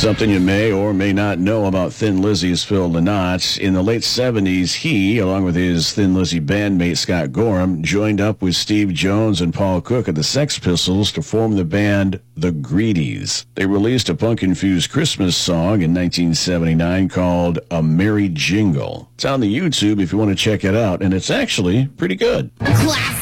Something you may or may not know about Thin Lizzy's Phil Lynott. In the late 70s, he, along with his Thin Lizzy bandmate Scott Gorham, joined up with Steve Jones and Paul Cook of the Sex Pistols to form the band The Greedies. They released a punk-infused Christmas song in 1979 called A Merry Jingle. It's on the YouTube if you want to check it out, and it's actually pretty good. Classic.